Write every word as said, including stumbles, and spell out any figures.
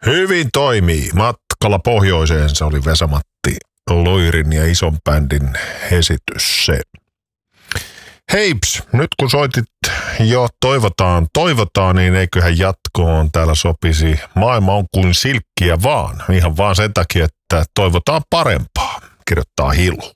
Hyvin toimii. Matkalla pohjoiseen se oli Vesa-Matti Loirin ja ison bändin esitys se. Heips, nyt kun soitit jo toivotaan, toivotaan, niin eiköhän jatkoon täällä sopisi. Maailma on kuin silkkiä vaan. Ihan vaan sen takia, että toivotaan parempaa, kirjoittaa Hilu.